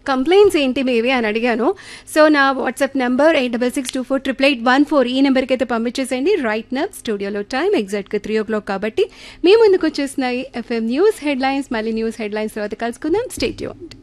Complaints ఏంటి మీవి అని అడిగాను. సో నా వాట్సాప్ నెంబర్ 8662488814 ఈ నెంబర్కి అయితే పంపించేసేయండి. రైట్ నౌ స్టూడియోలో టైం ఎగ్జాక్ట్గా 3 o'clock కాబట్టి మీ ముందుకు వచ్చేస్తున్నాయి FM న్యూస్ హెడ్లైన్స్. మళ్ళీ న్యూస్ హెడ్లైన్స్ తర్వాత కలుసుకుందాం. Stay tuned.